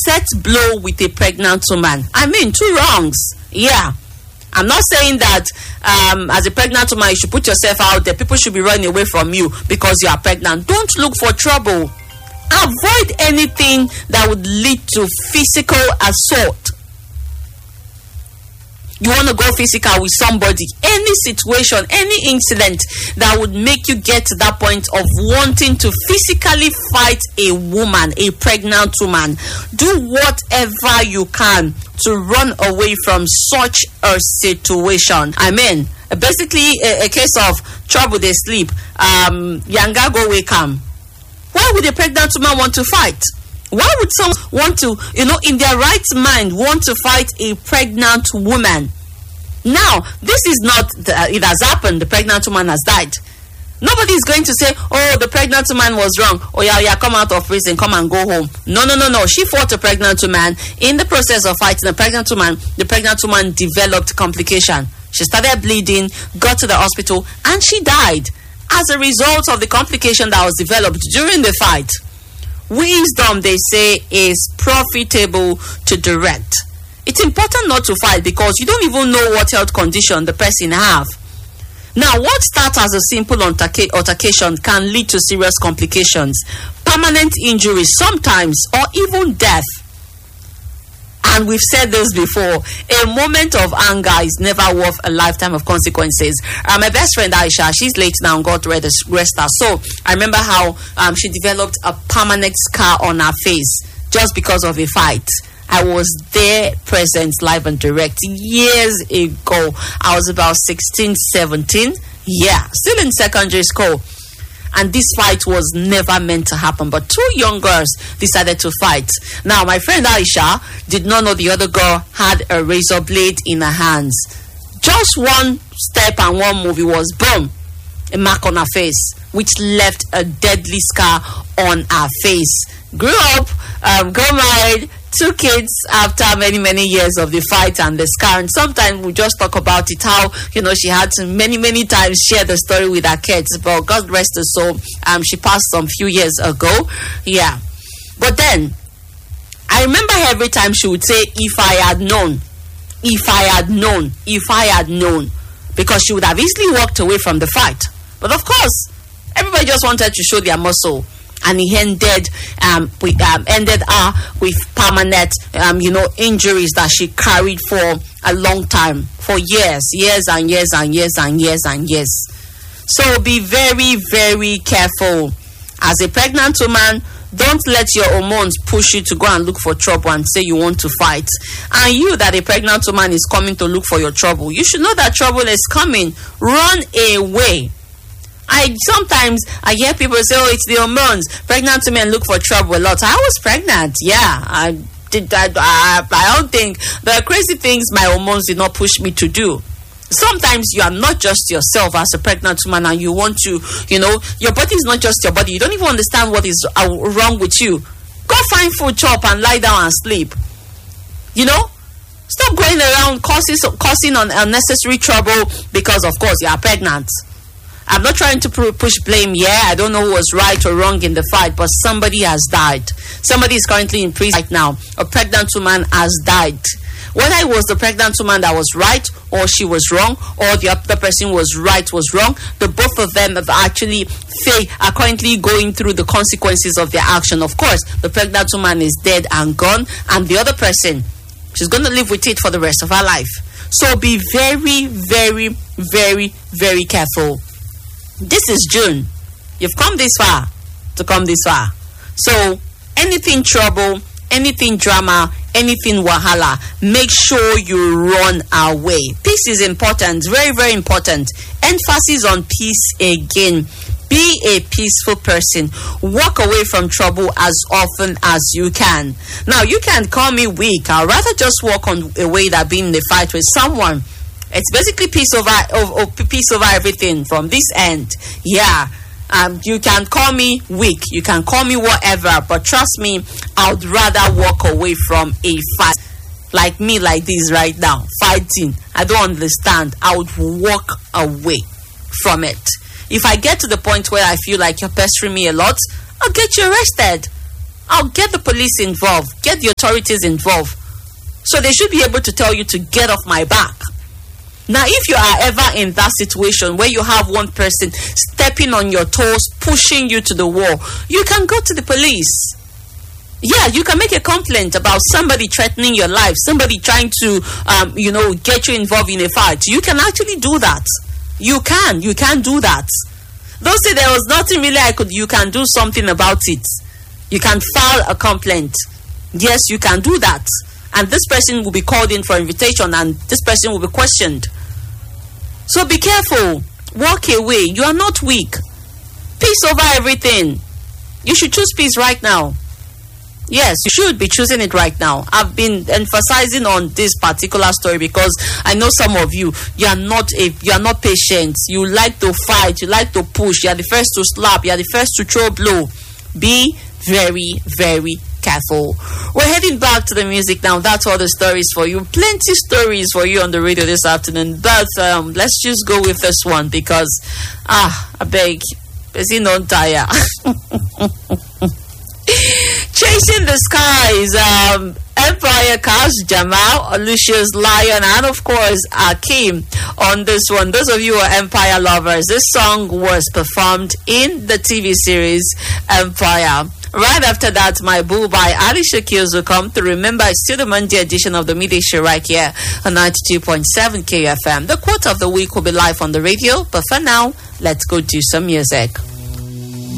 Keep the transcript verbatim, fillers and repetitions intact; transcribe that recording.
set blow with a pregnant woman. I mean, two wrongs. Yeah. I'm not saying that um, as a pregnant woman, you should put yourself out there. People should be running away from you because you are pregnant. Don't look for trouble. Avoid anything that would lead to physical assault. You want to go physical with somebody, any situation, any incident that would make you get to that point of wanting to physically fight a woman, a pregnant woman, do whatever you can to run away from such a situation. I mean, basically a, a case of trouble they sleep. Um, Yanga go wake up. Why would a pregnant woman want to fight? Why would someone want to, you know, in their right mind, want to fight a pregnant woman? Now, this is not, the, it has happened, the pregnant woman has died. Nobody is going to say, oh, the pregnant woman was wrong. Oh, yeah, yeah, come out of prison, come and go home. No, no, no, no. She fought a pregnant woman. In the process of fighting the pregnant woman, the pregnant woman developed complication. She started bleeding, got to the hospital, and she died as a result of the complication that was developed during the fight. Wisdom, they say, is profitable to direct. It's important not to fight because you don't even know what health condition the person have. Now, what starts as a simple alterca- altercation can lead to serious complications, permanent injuries sometimes, or even death. And we've said this before, a moment of anger is never worth a lifetime of consequences. Uh, my best friend Aisha, she's late now, God rest her. So I remember how um, she developed a permanent scar on her face just because of a fight. I was there present, live and direct, years ago. I was about sixteen, seventeen. Yeah, still in secondary school. And this fight was never meant to happen. But two young girls decided to fight. Now, my friend Aisha did not know the other girl had a razor blade in her hands. Just one step and one move, it was boom, a mark on her face, which left a deadly scar on her face. Grew up, um, got married, two kids after many, many years of the fight and the scar. And sometimes we just talk about it, how, you know, she had to many, many times share the story with her kids. But God rest her soul, um, she passed some few years ago. Yeah. But then, I remember every time she would say, if I had known, if I had known, if I had known, because she would have easily walked away from the fight. But of course, everybody just wanted to show their muscle. And he ended, um, with, um, ended her with permanent, um, you know, injuries that she carried for a long time, for years, years and years and years and years and years. So be very, very careful. As a pregnant woman, don't let your hormones push you to go and look for trouble and say you want to fight. And you, that a pregnant woman is coming to look for your trouble, you should know that trouble is coming. Run away. I sometimes I hear people say, oh, it's the hormones. Pregnant women look for trouble a lot. I was pregnant, yeah. I did I, I, I don't think the crazy things my hormones did not push me to do. Sometimes you are not just yourself as a pregnant woman, and you want to, you know, your body is not just your body. You don't even understand what is uh, wrong with you. Go find food, chop, and lie down and sleep. You know, stop going around causing causing unnecessary trouble because, of course, you are pregnant. I'm not trying to push blame here. I don't know who was right or wrong in the fight, but somebody has died. Somebody is currently in prison right now. A pregnant woman has died. Whether it was the pregnant woman that was right or she was wrong, or the other person was right, was wrong, the both of them have actually are currently going through the consequences of their action. Of course, the pregnant woman is dead and gone, and the other person, she's going to live with it for the rest of her life. So be very, very, very, very careful. This is June. You've come this far to come this far. So anything trouble, anything drama, anything wahala, make sure you run away. Peace is important, very, very important. Emphasis on peace again. Be a peaceful person. Walk away from trouble as often as you can. Now, you can call me weak. I'd rather just walk on away than being in a fight with someone. It's basically peace over, over peace over everything from this end. Yeah. Um, you can call me weak. You can call me whatever. But trust me, I would rather walk away from a fight. Like me, like this right now. Fighting. I don't understand. I would walk away from it. If I get to the point where I feel like you're pestering me a lot, I'll get you arrested. I'll get the police involved, get the authorities involved. So they should be able to tell you to get off my back. Now, if you are ever in that situation where you have one person stepping on your toes, pushing you to the wall, you can go to the police. Yeah, you can make a complaint about somebody threatening your life, somebody trying to, um, you know, get you involved in a fight. You can actually do that. You can. You can do that. Don't say there was nothing really I could. You can do something about it. You can file a complaint. Yes, you can do that. And this person will be called in for invitation, and this person will be questioned. So be careful. Walk away. You are not weak. Peace over everything. You should choose peace right now. Yes, you should be choosing it right now. I've been emphasizing on this particular story because I know some of you, you are not a, you are not patient. You like to fight. You like to push. You are the first to slap. You are the first to throw blow. Be very, very careful. We're heading back to the music now. That's all the stories for you. Plenty stories for you on the radio this afternoon. But um, let's just go with this one because, ah, I beg, is he not tired? Chasing the Skies, um, Empire cast Jamal, Lucius Lion, and of course Akeem on this one. Those of you who are Empire lovers, this song was performed in the T V series Empire. Right after that, My Boo by Ali Shakils will come to remember. It's still the Monday edition of the Midday Show right here on ninety-two point seven K F M. The quote of the week will be live on the radio, but for now, let's go do some music.